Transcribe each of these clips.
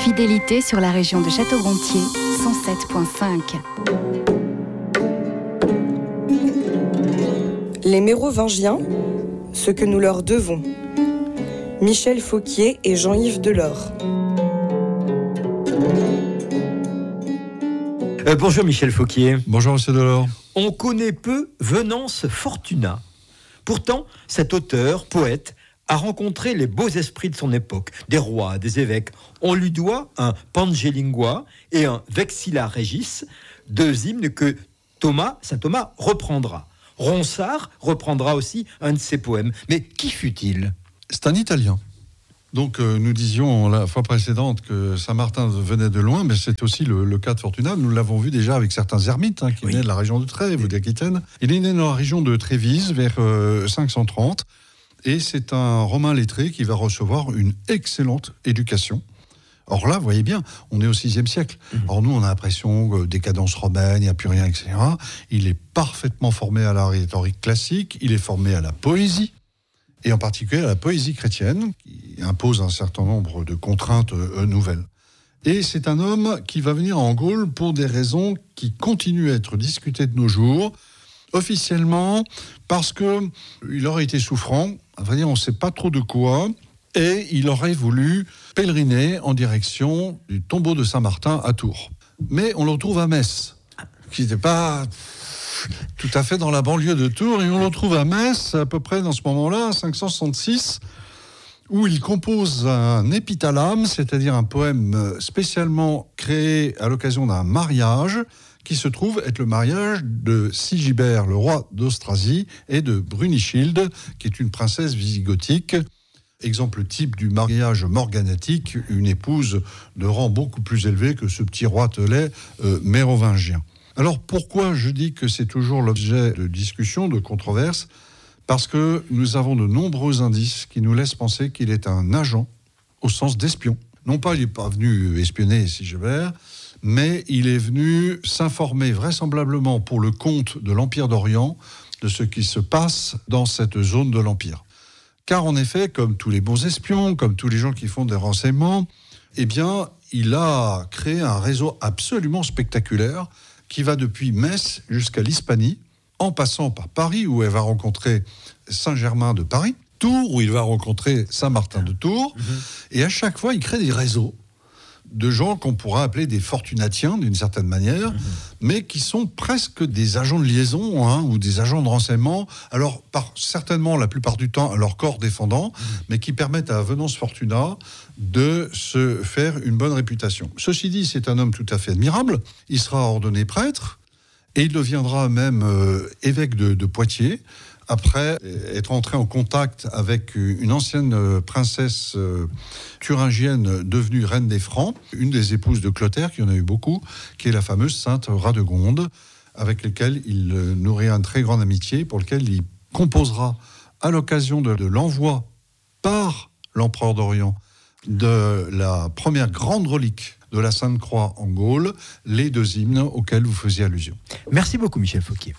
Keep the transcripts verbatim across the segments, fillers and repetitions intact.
Fidélité sur la région de Château-Gontier, cent sept virgule cinq. Les Mérovingiens, ce que nous leur devons. Michel Fauquier et Jean-Yves Delors. Euh, bonjour Michel Fauquier. Bonjour Monsieur Delors. On connaît peu Venance Fortunat. Pourtant, cet auteur, poète, a rencontré les beaux esprits de son époque, des rois, des évêques. On lui doit un Pangelingua et un Vexilla Regis, deux hymnes que Thomas, saint Thomas reprendra. Ronsard reprendra aussi un de ses poèmes. Mais qui fut-il ? C'est un Italien. Donc euh, nous disions la fois précédente que Saint-Martin venait de loin, mais c'est aussi le, le cas de Fortunat. Nous l'avons vu déjà avec certains ermites hein, qui oui. venaient de la région de Trèves ou d'Aquitaine. Il est né dans la région de Trévise vers euh, cinq cent trente et c'est un Romain lettré qui va recevoir une excellente éducation. Or là, vous voyez bien, on est au sixième siècle. Mmh. Or nous, on a l'impression que décadence romaine, il n'y a plus rien, et cetera. Il est parfaitement formé à la rhétorique classique, il est formé à la poésie, et en particulier à la poésie chrétienne, qui impose un certain nombre de contraintes euh, nouvelles. Et c'est un homme qui va venir en Gaule pour des raisons qui continuent à être discutées de nos jours, officiellement, parce qu'il aurait été souffrant, à vrai dire, on ne sait pas trop de quoi, et il aurait voulu pèleriner en direction du tombeau de Saint-Martin à Tours. Mais on le retrouve à Metz, qui n'était pas tout à fait dans la banlieue de Tours, et on le retrouve à Metz, à peu près dans ce moment-là, cinq cent soixante-six, où il compose un épithalame, c'est-à-dire un poème spécialement créé à l'occasion d'un mariage, qui se trouve être le mariage de Sigibert, le roi d'Austrasie, et de Brunichilde, qui est une princesse visigothique. Exemple type du mariage morganatique, une épouse de rang beaucoup plus élevé que ce petit roitelet euh, mérovingien. Alors pourquoi je dis que c'est toujours l'objet de discussion, de controverse ? Parce que nous avons de nombreux indices qui nous laissent penser qu'il est un agent au sens d'espion. Non pas il n'est pas venu espionner Sigibert, mais il est venu s'informer vraisemblablement pour le compte de l'Empire d'Orient de ce qui se passe dans cette zone de l'Empire. Car en effet, comme tous les bons espions, comme tous les gens qui font des renseignements, eh bien, il a créé un réseau absolument spectaculaire qui va depuis Metz jusqu'à l'Hispanie, en passant par Paris, où elle va rencontrer Saint-Germain de Paris, Tours, où il va rencontrer Saint-Martin de Tours, mmh. et à chaque fois, il crée des réseaux de gens qu'on pourra appeler des fortunatiens, d'une certaine manière, mmh. mais qui sont presque des agents de liaison hein, ou des agents de renseignement, alors par, certainement la plupart du temps à leur corps défendant, mmh. mais qui permettent à Venance Fortunat de se faire une bonne réputation. Ceci dit, c'est un homme tout à fait admirable, il sera ordonné prêtre, et il deviendra même euh, évêque de, de Poitiers, après être entré en contact avec une ancienne princesse euh, thuringienne devenue reine des Francs, une des épouses de Clotaire, qui en a eu beaucoup, qui est la fameuse sainte Radegonde, avec laquelle il euh, nourrit une très grande amitié, pour lequel il composera, à l'occasion de, de l'envoi par l'empereur d'Orient de la première grande relique de la Sainte Croix en Gaule, les deux hymnes auxquels vous faisiez allusion. Merci beaucoup Michel Fauquier.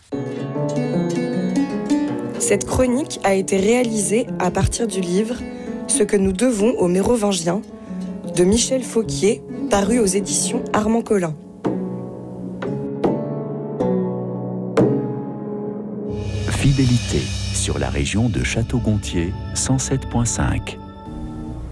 Cette chronique a été réalisée à partir du livre « Ce que nous devons aux Mérovingiens » de Michel Fauquier, paru aux éditions Armand Collin. Fidélité sur la région de Château-Gontier, cent sept virgule cinq.